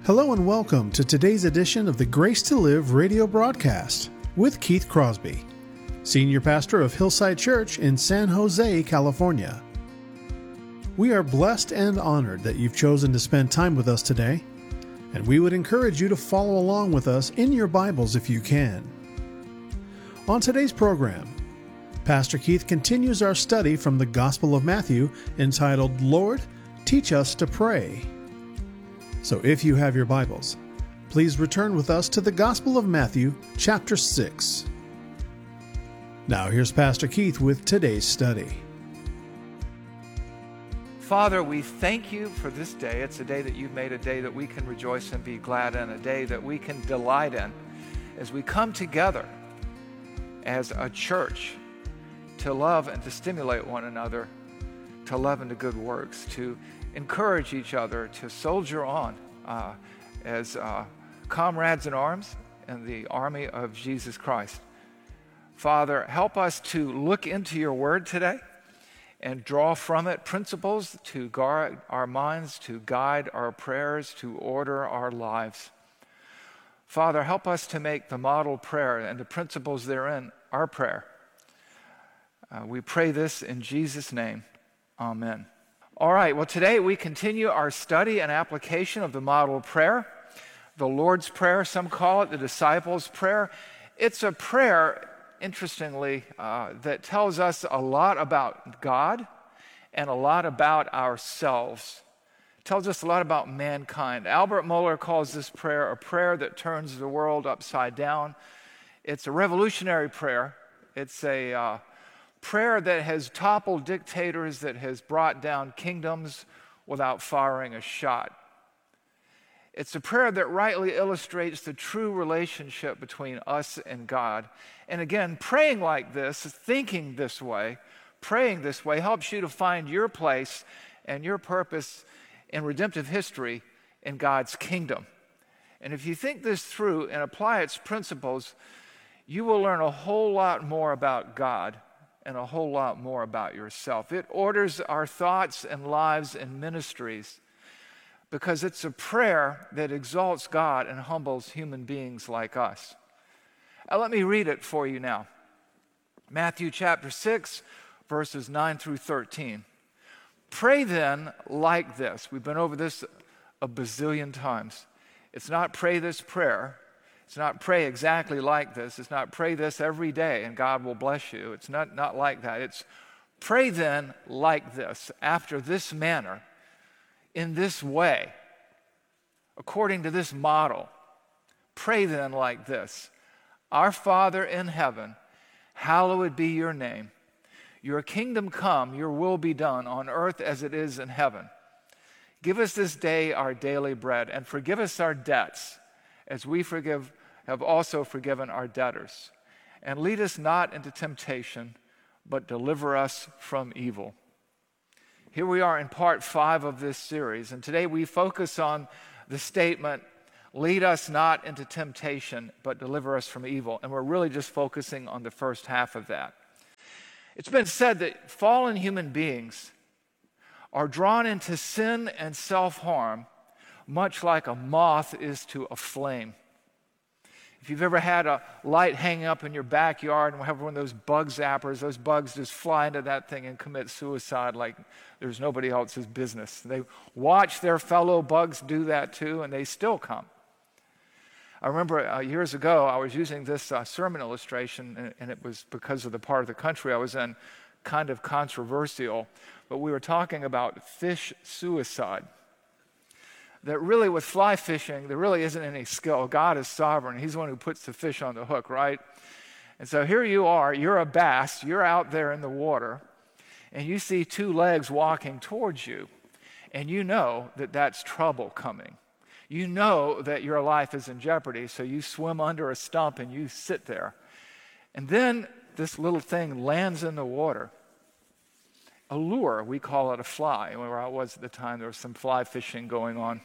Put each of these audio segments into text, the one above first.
Hello and welcome to today's edition of the Grace to Live radio broadcast with Keith Crosby, Senior Pastor of Hillside Church in San Jose, California. We are blessed and honored that you've chosen to spend time with us today, and we would encourage you to follow along with us in your Bibles if you can. On today's program, Pastor Keith continues our study from the Gospel of Matthew entitled, Lord, Teach Us to Pray. So if you have your Bibles, please return with us to the Gospel of Matthew, chapter 6. Now here's Pastor Keith with today's study. Father, we thank you for this day. It's a day that you've made, a day that we can rejoice and be glad in, a day that we can delight in as we come together as a church to love and to stimulate one another, to love and to good works, to encourage each other, to soldier on as comrades in arms in the army of Jesus Christ. Father, help us to look into your word today and draw from it principles to guard our minds, to guide our prayers, to order our lives. Father, help us to make the model prayer and the principles therein our prayer. We pray this in Jesus' name. Amen. All right, well, today we continue our study and application of the model prayer, the Lord's Prayer, some call it the disciples' prayer. It's a prayer, interestingly, that tells us a lot about God and a lot about ourselves. It tells us a lot about mankind. Albert Mohler calls this prayer a prayer that turns the world upside down. It's a revolutionary prayer. It's a prayer that has toppled dictators, that has brought down kingdoms without firing a shot. It's a prayer that rightly illustrates the true relationship between us and God. And again, praying like this, thinking this way, praying this way helps you to find your place and your purpose in redemptive history in God's kingdom. And if you think this through and apply its principles, you will learn a whole lot more about God and a whole lot more about yourself. It orders our thoughts and lives and ministries because it's a prayer that exalts God and humbles human beings like us. Now, let me read it for you now. Matthew chapter 6, verses 9 through 13. Pray then like this. We've been over this a bazillion times. It's not pray this prayer. It's not pray exactly like this. It's not pray this every day and God will bless you. It's not like that. It's pray then like this, after this manner, in this way, according to this model. Pray then like this. Our Father in heaven, hallowed be your name. Your kingdom come, your will be done on earth as it is in heaven. Give us this day our daily bread and forgive us our debts as we have also forgiven our debtors. And lead us not into temptation, but deliver us from evil. Here we are in part 5 of this series, and today we focus on the statement, lead us not into temptation, but deliver us from evil. And we're really just focusing on the first half of that. It's been said that fallen human beings are drawn into sin and self-harm much like a moth is to a flame. If you've ever had a light hanging up in your backyard and have one of those bug zappers, those bugs just fly into that thing and commit suicide like there's nobody else's business. They watch their fellow bugs do that too, and they still come. I remember years ago I was using this sermon illustration, and it was because of the part of the country I was in, kind of controversial, but we were talking about fish suicide. That really with fly fishing, there really isn't any skill. God is sovereign. He's the one who puts the fish on the hook, right? And so here you are, you're a bass, you're out there in the water, and you see 2 legs walking towards you, and you know that that's trouble coming. You know that your life is in jeopardy, so you swim under a stump and you sit there. And then this little thing lands in the water. A lure, we call it a fly. Where I was at the time, there was some fly fishing going on.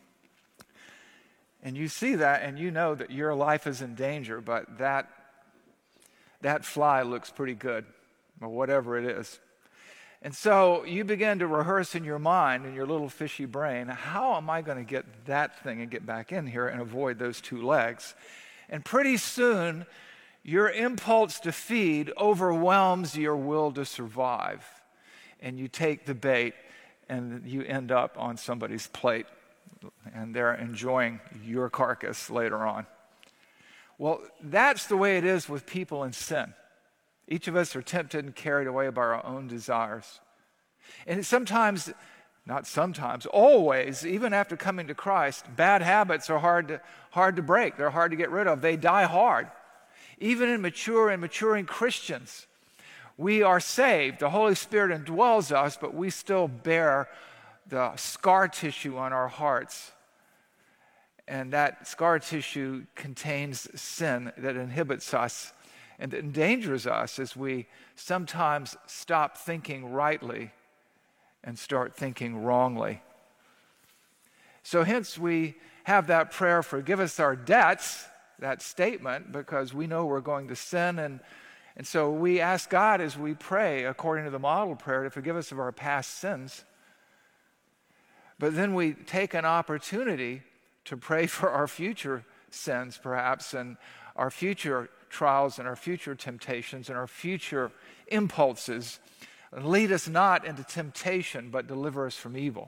And you see that and you know that your life is in danger, but that fly looks pretty good, or whatever it is. And so you begin to rehearse in your mind, in your little fishy brain, how am I going to get that thing and get back in here and avoid those two legs? And pretty soon, your impulse to feed overwhelms your will to survive. And you take the bait and you end up on somebody's plate and they're enjoying your carcass later on. Well, that's the way it is with people in sin. Each of us are tempted and carried away by our own desires. And sometimes, not sometimes, always, even after coming to Christ, bad habits are hard to break. They're hard to get rid of. They die hard. Even in mature and maturing Christians, we are saved. The Holy Spirit indwells us, but we still bear the scar tissue on our hearts. And that scar tissue contains sin that inhibits us and that endangers us as we sometimes stop thinking rightly and start thinking wrongly. So hence we have that prayer, forgive us our debts, that statement, because we know we're going to sin. And so we ask God as we pray, according to the model prayer, to forgive us of our past sins. But then we take an opportunity to pray for our future sins, perhaps, and our future trials and our future temptations and our future impulses. Lead us not into temptation, but deliver us from evil.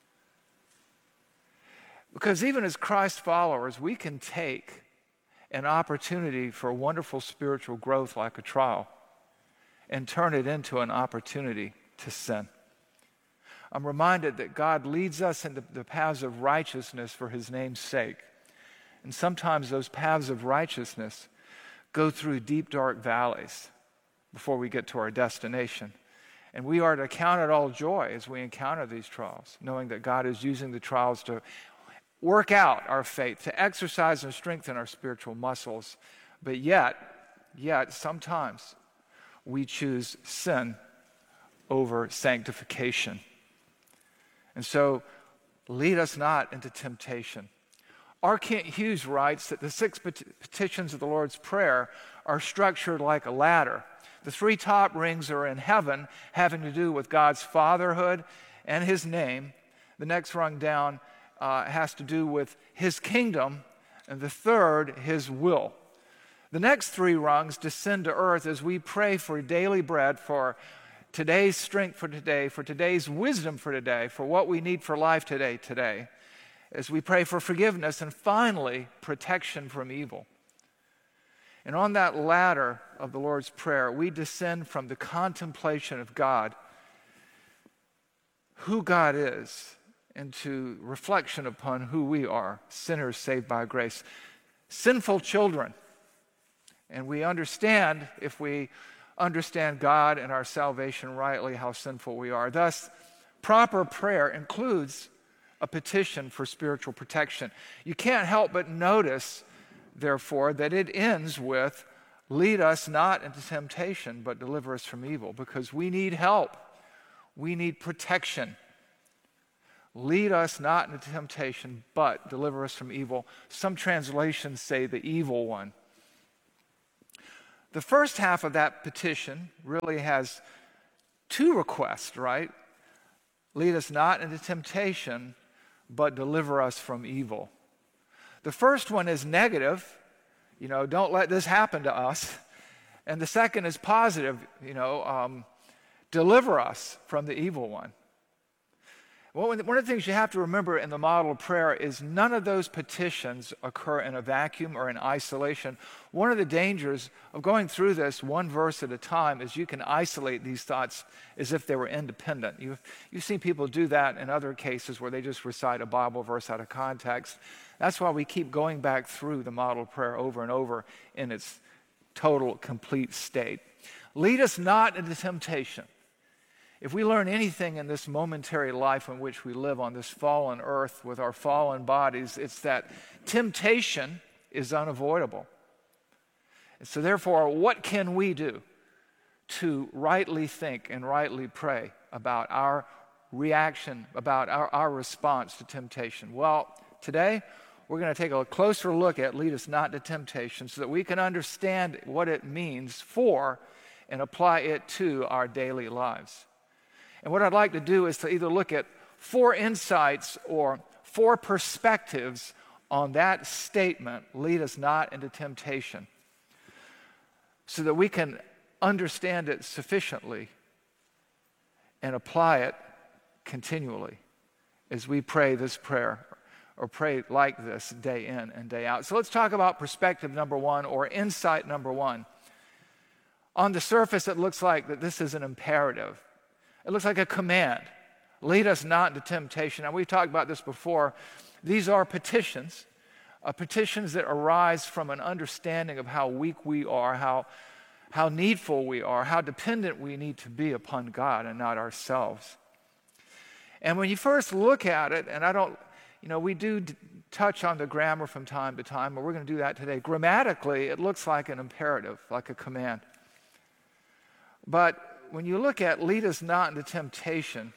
Because even as Christ followers, we can take an opportunity for wonderful spiritual growth like a trial and turn it into an opportunity to sin. I'm reminded that God leads us into the paths of righteousness for his name's sake. And sometimes those paths of righteousness go through deep, dark valleys before we get to our destination. And we are to count it all joy as we encounter these trials, knowing that God is using the trials to work out our faith, to exercise and strengthen our spiritual muscles. But yet, sometimes we choose sin over sanctification. And so, lead us not into temptation. R. Kent Hughes writes that the 6 petitions of the Lord's Prayer are structured like a ladder. The 3 top rings are in heaven, having to do with God's fatherhood and his name. The next rung down has to do with his kingdom, and the third, his will. The next 3 rungs descend to earth as we pray for daily bread, for today's strength for today, for today's wisdom for today, for what we need for life today, as we pray for forgiveness, and finally, protection from evil. And on that ladder of the Lord's Prayer, we descend from the contemplation of God, who God is, into reflection upon who we are, sinners saved by grace, sinful children. And we understand, if we understand God and our salvation rightly, how sinful we are. Thus, proper prayer includes a petition for spiritual protection. You can't help but notice, therefore, that it ends with, lead us not into temptation, but deliver us from evil, because we need help. We need protection. Lead us not into temptation, but deliver us from evil. Some translations say the evil one. The first half of that petition really has 2 requests, right? Lead us not into temptation, but deliver us from evil. The first one is negative, don't let this happen to us. And the second is positive, deliver us from the evil one. Well, one of the things you have to remember in the model prayer is none of those petitions occur in a vacuum or in isolation. One of the dangers of going through this one verse at a time is you can isolate these thoughts as if they were independent. You've seen people do that in other cases where they just recite a Bible verse out of context. That's why we keep going back through the model prayer over and over in its total, complete state. Lead us not into temptation. If we learn anything in this momentary life in which we live on this fallen earth with our fallen bodies, it's that temptation is unavoidable. And so therefore, what can we do to rightly think and rightly pray about our reaction, about our response to temptation? Well, today we're going to take a closer look at lead us not into temptation so that we can understand what it means for and apply it to our daily lives. And what I'd like to do is to either look at 4 insights or 4 perspectives on that statement, lead us not into temptation, so that we can understand it sufficiently and apply it continually as we pray this prayer or pray like this day in and day out. So let's talk about perspective number 1 or insight number 1. On the surface, it looks like that this is an imperative. It looks like a command. Lead us not into temptation. Now, we've talked about this before. These are petitions that arise from an understanding of how weak we are, how needful we are, how dependent we need to be upon God and not ourselves. And when you first look at it, and we do touch on the grammar from time to time, but we're going to do that today. Grammatically, it looks like an imperative, like a command. But when you look at lead us not into temptation,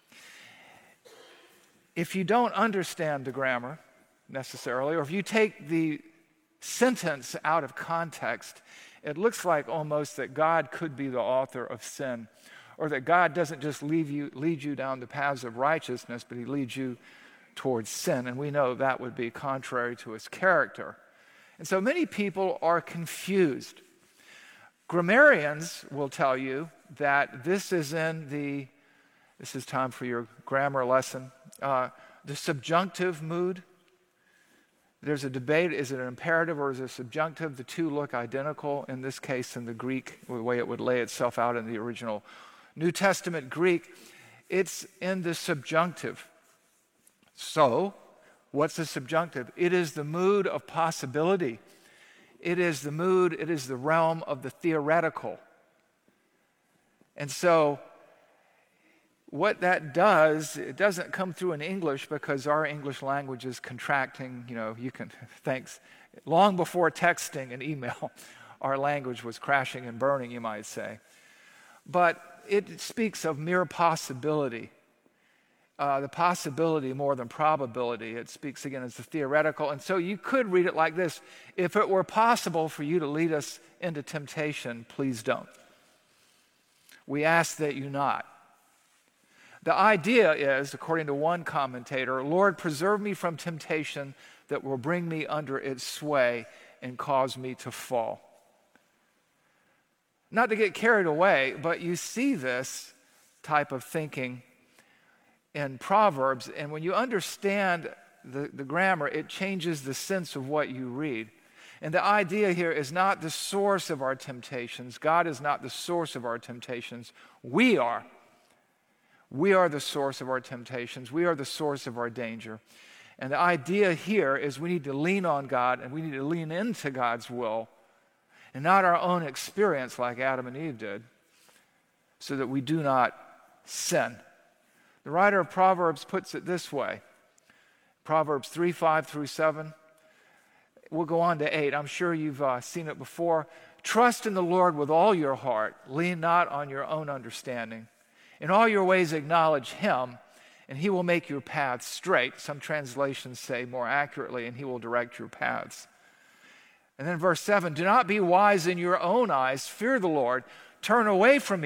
if you don't understand the grammar necessarily, or if you take the sentence out of context, it looks like almost that God could be the author of sin, or that God doesn't just lead you down the paths of righteousness, but he leads you towards sin. And we know that would be contrary to his character. And so many people are confused. Grammarians will tell you that this is time for your grammar lesson, the subjunctive mood. There's a debate, is it an imperative or is it subjunctive? The two look identical in this case in the Greek, the way it would lay itself out in the original New Testament Greek. It's in the subjunctive. So, what's the subjunctive? It is the mood of possibility. It is the realm of the theoretical. And so, what that does, it doesn't come through in English because our English language is contracting. Thanks. Long before texting and email, our language was crashing and burning, you might say. But it speaks of mere possibility. The possibility more than probability. It speaks again as the theoretical. And so you could read it like this: if it were possible for you to lead us into temptation, please don't. We ask that you not. The idea is, according to one commentator, Lord, preserve me from temptation that will bring me under its sway and cause me to fall. Not to get carried away, but you see this type of thinking in Proverbs, and when you understand the grammar, it changes the sense of what you read. And the idea here is not the source of our temptations. God is not the source of our temptations. We are. We are the source of our temptations. We are the source of our danger. And the idea here is we need to lean on God and we need to lean into God's will and not our own experience like Adam and Eve did, so that we do not sin. The writer of Proverbs puts it this way. Proverbs 3:5-7. We'll go on to 8. I'm sure you've seen it before. Trust in the Lord with all your heart. Lean not on your own understanding. In all your ways acknowledge him, and he will make your paths straight. Some translations say more accurately, and he will direct your paths. And then verse 7, do not be wise in your own eyes. Fear the Lord. Turn away from